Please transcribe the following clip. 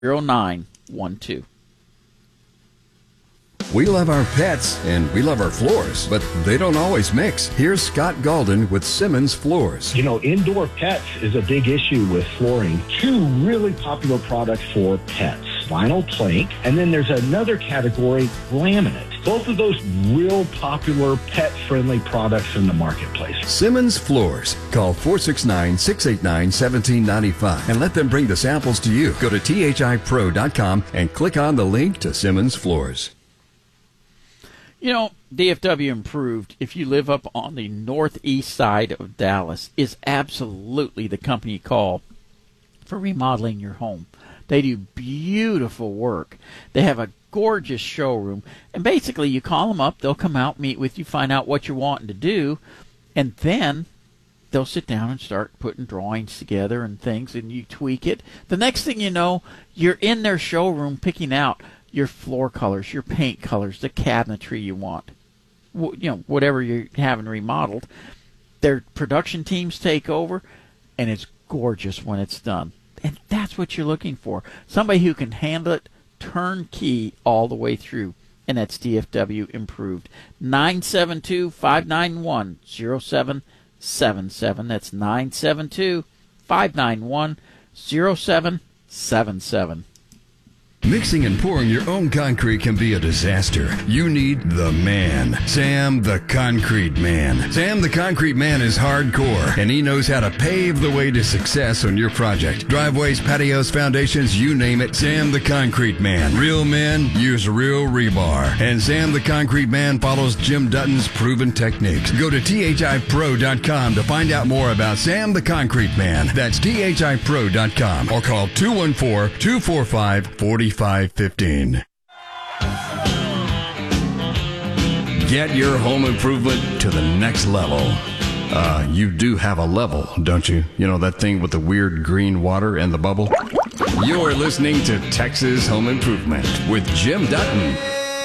0912. We love our pets and we love our floors, but they don't always mix. Here's Scott Galden with Simmons Floors. You know, indoor pets is a big issue with flooring. Two really popular products for pets, vinyl plank, and then there's another category, laminate. Both of those real popular pet-friendly products in the marketplace. Simmons Floors. Call 469-689-1795 and let them bring the samples to you. Go to thipro.com and click on the link to Simmons Floors. You know, DFW Improved, if you live up on the northeast side of Dallas, is absolutely the company you call for remodeling your home. They do beautiful work. They have a gorgeous showroom. And basically, you call them up, they'll come out, meet with you, find out what you're wanting to do, and then they'll sit down and start putting drawings together and things, and you tweak it. The next thing you know, you're in their showroom picking out your floor colors, your paint colors, the cabinetry you want, whatever you're having remodeled. Their production teams take over, and it's gorgeous when it's done. And that's what you're looking for. Somebody who can handle it turnkey all the way through. And that's DFW Improved. 972-591-0777. That's 972-591-0777. Mixing and pouring your own concrete can be a disaster. You need the man, Sam the Concrete Man. Sam the Concrete Man is hardcore, and he knows how to pave the way to success on your project. Driveways, patios, foundations, you name it, Sam the Concrete Man. Real men use real rebar, and Sam the Concrete Man follows Jim Dutton's proven techniques. Go to thipro.com to find out more about Sam the Concrete Man. That's thipro.com, or call 214-245-4515. Get your home improvement to the next level. You do have a level, don't you? You know, that thing with the weird green water and the bubble? You're listening to Texas Home Improvement with Jim Dutton.